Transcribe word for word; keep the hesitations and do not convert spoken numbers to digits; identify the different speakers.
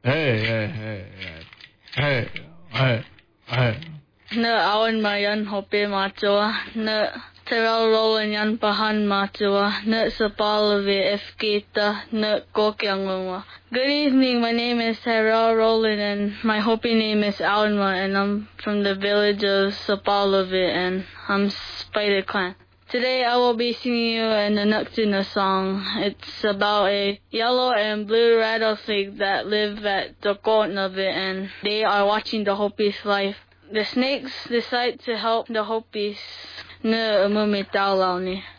Speaker 1: Hey, hey, hey, hey, hey, hey.
Speaker 2: Na awan mayan hope machoa, na teral rolan yan pahan machoa, na sapalave efketa, na kokyangwa. Good evening, my name is Teral Roland and my Hopi name is Alma and I'm from the village of Sapalave and I'm Spider Clan. Today I will be singing you an Inuktitut song. It's about a yellow and blue rattlesnake that live at the Kotnavit and they are watching the Hopi's life. The snakes decide to help the Hopis na umumitaw ni.